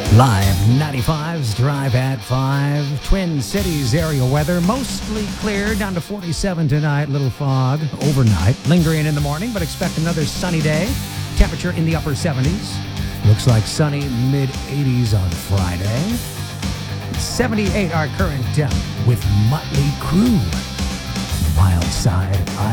Live 95's Drive at 5. Twin Cities area weather. Mostly clear, down to 47 tonight. Little fog overnight. Lingering in the morning, but expect another sunny day. Temperature in the upper 70s. Looks like sunny mid-80s on Friday. 78 our current temp with Motley Crue. Wild Side.